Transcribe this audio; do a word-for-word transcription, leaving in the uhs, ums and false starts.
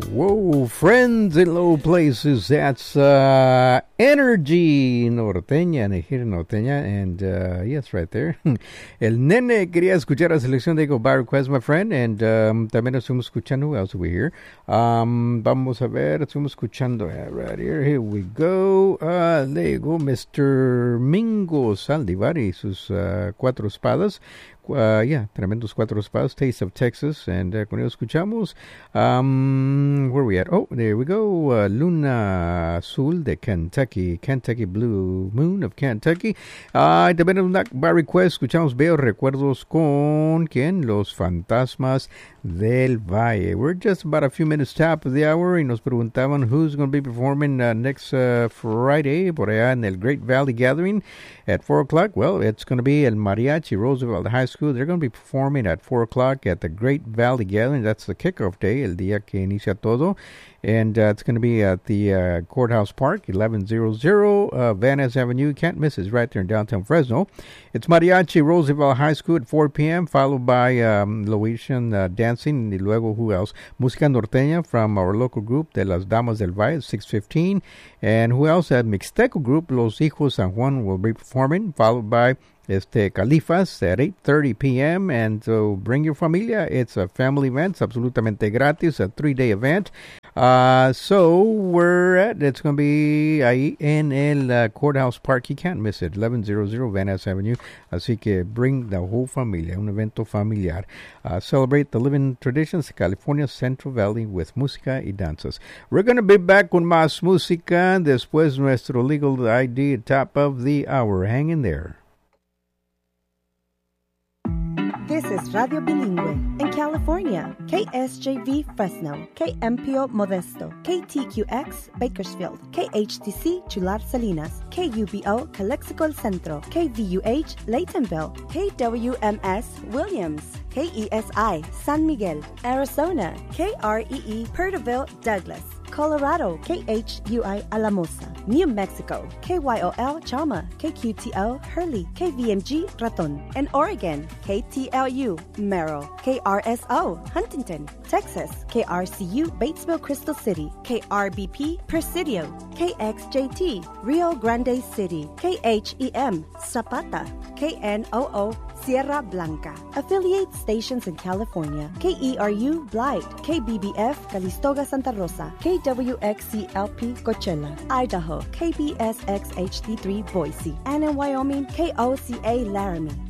Whoa, friends in low places, that's uh, Energy Norteña, Nigeria Norteña, and uh, yes, right there. El Nene quería escuchar la selección de Go by Request, my friend, and um, también estuvimos escuchando, who else are we here? Um, vamos a ver, estuvimos escuchando, uh, right here, here we go, uh, there you go, mister Mingo Saldivar y sus uh, cuatro espadas. Uh, yeah, tremendos cuatro espadas, Taste of Texas, and uh, con ello escuchamos, um, where are we at? Oh, there we go, uh, Luna Azul de Kentucky, Kentucky Blue Moon of Kentucky. Uh, también en by request escuchamos Veo Recuerdos con, ¿quién? Los Fantasmas del Valle. We're just about a few minutes top of the hour y nos preguntaban who's going to be performing uh, next uh, Friday por allá en el Great Valley Gathering at four o'clock. Well, it's going to be El Mariachi Roosevelt High School. They're going to be performing at four o'clock at the Great Valley Gathering. That's the kickoff day, el día que inicia todo. And uh, it's going to be at the uh, Courthouse Park, eleven hundred uh, Van Ness Avenue. You can't miss it. It's right there in downtown Fresno. It's Mariachi Roosevelt High School at four p.m., followed by um, Louisian uh, dancing. Y luego, who else? Música Norteña from our local group, de las Damas del Valle, six fifteen. And who else? At Mixteco Group, Los Hijos San Juan will be performing, followed by Este Califas at eight thirty p.m. And so bring your familia. It's a family event. It's absolutamente gratis. A three-day event. Uh, so we're at, it's going to be ahí en el uh, Courthouse Park. You can't miss it. eleven hundred Van Ness Avenue. Así que bring the whole familia. Un evento familiar. Uh, celebrate the living traditions of California Central Valley with música y danzas. We're going to be back con más música después nuestro Legal I D at top of the hour. Hang in there. This is Radio Bilingüe in California, K S J V Fresno, K M P O Modesto, K T Q X Bakersfield, K H T C Chular Salinas, K U B O Calexico El Centro, K V U H Laytonville, K W M S Williams, K E S I San Miguel, Arizona, K R E E Perterville Douglas, Colorado, K H U I Alamosa, New Mexico, K Y O L Chama, K Q T O Hurley, K V M G Raton, and Oregon, K T L U Merrill, K R S O Huntington, Texas, K R C U Batesville Crystal City, K R B P Presidio, K X J T Rio Grande City, K H E M Zapata, K N O O Sierra Blanca. Affiliate stations in California, K E R U Blight, K B B F Calistoga Santa Rosa, K W X C L P Coachella, Idaho, K B S X H D three Boise, and in Wyoming, K O C A Laramie.